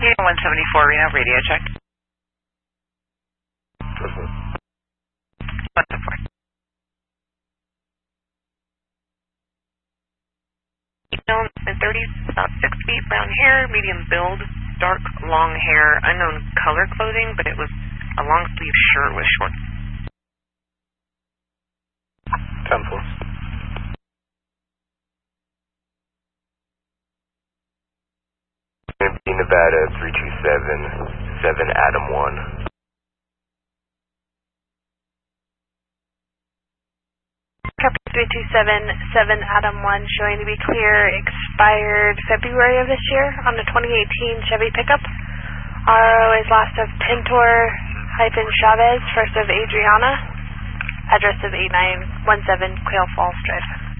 174 Reno, radio check. 174. Mid-30s, about 6 feet, brown hair, medium build, dark, long hair, unknown color clothing, but it was a long sleeve shirt with short. 10-4. Nevada 327, 7 Adam 1. Copy 327, 7 Adam 1, showing to be clear, expired February of this year on the 2018 Chevy pickup. RO is last of Pintor-Chavez, first of Adriana. Address of 8917 Quail Falls Drive.